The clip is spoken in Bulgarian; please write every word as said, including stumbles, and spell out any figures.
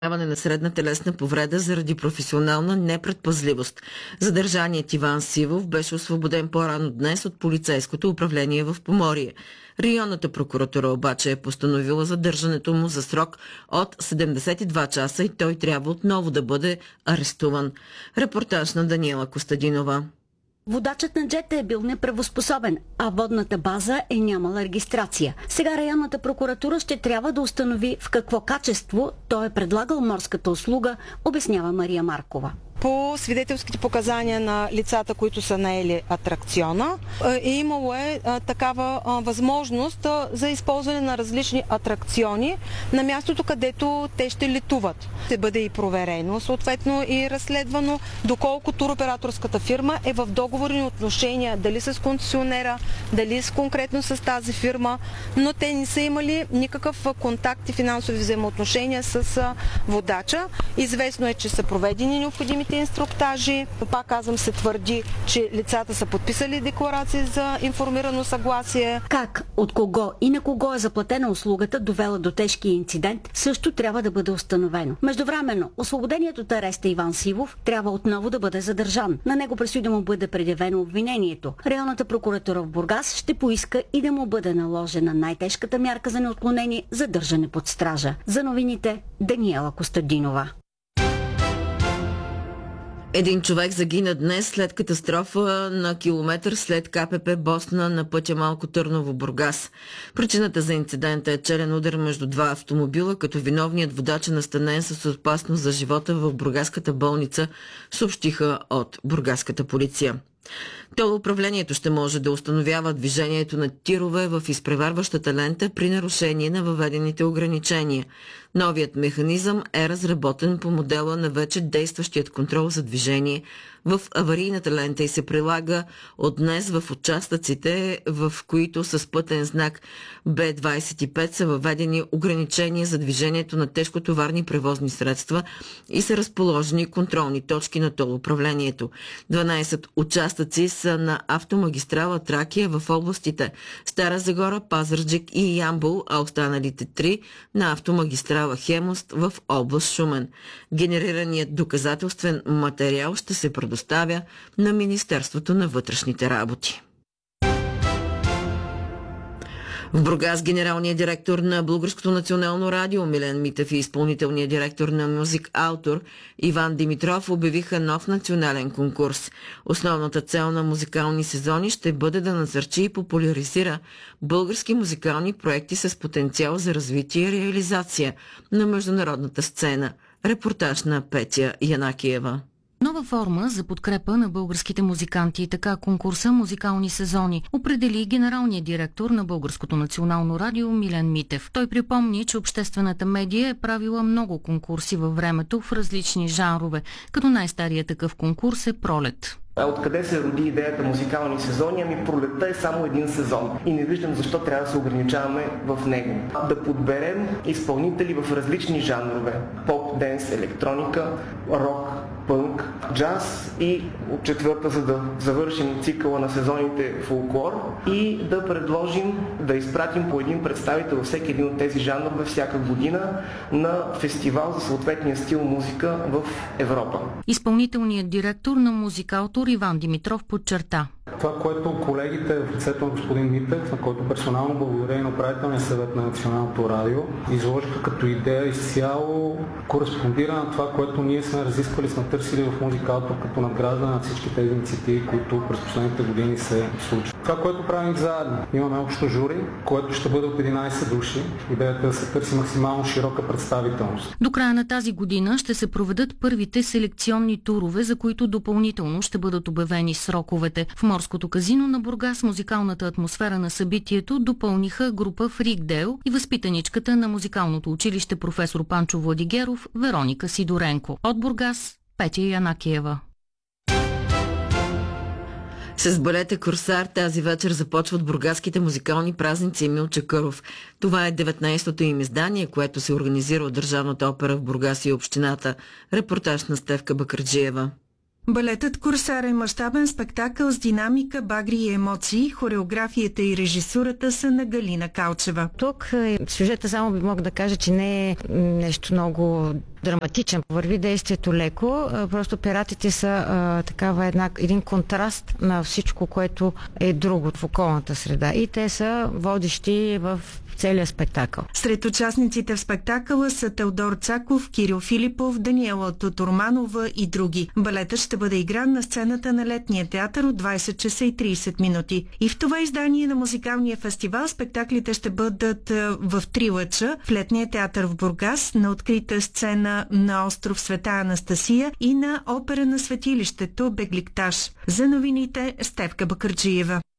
на средна телесна повреда заради професионална непредпазливост. Задържаният Иван Сивов беше освободен по-рано днес от полицейското управление в Поморие. Районната прокуратура обаче е постановила задържането му за срок от седемдесет и два часа и той трябва отново да бъде арестуван. Репортаж на Даниела Костадинова. Водачът на джета е бил неправоспособен, а водната база е нямала регистрация. Сега районната прокуратура ще трябва да установи в какво качество той е предлагал морската услуга, обяснява Мария Маркова. По свидетелските показания на лицата, които са наели атракциона, е имало е такава възможност за използване на различни атракциони на мястото, където те ще летуват. Ще бъде и проверено, съответно и разследвано, доколко туроператорската фирма е в договорни отношения, дали с концесионера, дали с конкретно с тази фирма, но те не са имали никакъв контакт и финансови взаимоотношения с водача. Известно е, че са проведени необходимите инструктажи. Пак казвам, се твърди, че лицата са подписали декларации за информирано съгласие. Как, от кого и на кого е заплатена услугата, довела до тежкия инцидент, също трябва да бъде установено. Междувременно, освободеният от ареста Иван Сивов трябва отново да бъде задържан. На него предстои да му бъде предявено обвинението. Районната прокуратура в Бургас ще поиска и да му бъде наложена най-тежката мярка за неотклонение – задържане под стража. За новините Даниела Костадинова. Един човек загина днес след катастрофа на километър след КПП Босна на пътя Малко Търново-Бургас. Причината за инцидента е челен удар между два автомобила, като виновният водач е настанен с опасност за живота в бургаската болница, съобщиха от бургаската полиция. Толоуправлението ще може да установява движението на тирове в изпреварващата лента при нарушение на въведените ограничения. Новият механизъм е разработен по модела на вече действащият контрол за движение в аварийната лента и се прилага от днес в участъците, в които с пътен знак Б двадесет и пет са въведени ограничения за движението на тежкотоварни превозни средства и са разположени контролни точки на толоуправлението. дванадесет участъци са на автомагистрала Тракия в областите Стара Загора, Пазарджик и Ямбол, а останалите три на автомагистрала Хемост в област Шумен. Генерираният доказателствен материал ще се предоставя на Министерството на вътрешните работи. В Бургас генералният директор на Българското национално радио Милен Митев и изпълнителният директор на Мюзик Аутор Иван Димитров обявиха нов национален конкурс. Основната цел на музикални сезони ще бъде да насърчи и популяризира български музикални проекти с потенциал за развитие и реализация на международната сцена. Репортаж на Петя Янакиева. Нова форма за подкрепа на българските музиканти и така конкурса «Музикални сезони» определи генералният директор на Българското национално радио Милен Митев. Той припомни, че обществената медия е правила много конкурси във времето в различни жанрове, като най-старият такъв конкурс е «Пролет». Откъде се роди идеята музикални сезони? Ами пролетта е само един сезон и не виждам защо трябва да се ограничаваме в него. Да подберем изпълнители в различни жанрове – поп, денс, електроника, рок, пънк, джаз и от четвърта, за да завършим цикъла на сезоните фолклор и да предложим да изпратим по един представител във всеки един от тези жанрове всяка година на фестивал за съответния стил музика в Европа. Изпълнителният директор на Мюзик Аутор Иван Димитров подчерта: това, което колегите в лицето на господин Митев, на който персонално благодаря и на управителния съвет на Националното радио, изложиха като идея изцяло кореспондира на това, което ние сме разисквали, сме търсили в Мюзик Аутор като надграждане на всички тези инициативи, които през последните години се случват. Това, което правим заедно, имаме общо жури, което ще бъде от единадесет души. Идеята е да се търси максимално широка представителност. До края на тази година ще се проведат първите селекционни турове, за които допълнително ще бъдат обявени сроковете. В морското казино на Бургас музикалната атмосфера на събитието допълниха група Фрикдейл и възпитаничката на музикалното училище професор Панчо Владигеров Вероника Сидоренко. От Бургас Петя Янакиева. С балета Корсар тази вечер започват бургаските музикални празници Емил Чакъров. Това е деветнадесетото им издание, което се организира от Държавната опера в Бургас и общината. Репортаж на Стевка Бакърджиева. Балетът Корсар е мащабен спектакъл с динамика, багри и емоции. Хореографията и режисурата са на Галина Калчева. Тук сюжета само би мога да кажа, че не е нещо много драматичен. Върви действието леко, просто пиратите са а, такава една, един контраст на всичко, което е друго в околната среда. И те са водещи в целия спектакъл. Сред участниците в спектакъла са Теодор Цаков, Кирил Филипов, Даниела Тоторманова и други. Балетът ще бъде игран на сцената на Летния театър от двайсет часа и трийсет минути. И в това издание на музикалния фестивал спектаклите ще бъдат в три лъча в Летния театър в Бургас, на открита сцена на остров Света Анастасия и на опера на светилището Бегликташ. За новините Стефка Бакърджиева.